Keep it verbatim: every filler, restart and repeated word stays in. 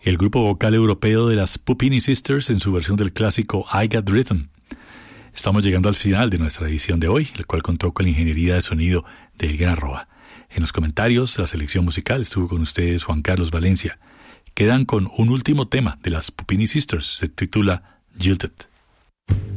el grupo vocal europeo de las Puppini Sisters en su versión del clásico I Got Rhythm. Estamos llegando al final de nuestra edición de hoy, el cual contó con la ingeniería de sonido de El Gran Roa. En los comentarios, la selección musical estuvo con ustedes Juan Carlos Valencia. Quedan con un último tema de las Puppini Sisters, se titula Jilted.